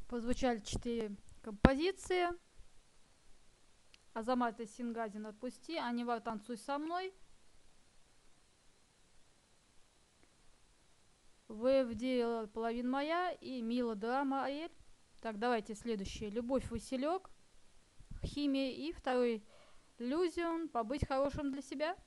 Прозвучали 4 композиции. Азамат и Сингазин «Отпусти», Анивар «Танцуй со мной», ВФД «Половина моя» и Мила драма Аэль. Так, давайте следующее. Любовь Василек, Химия и второй Иллюзион, побыть хорошим для себя.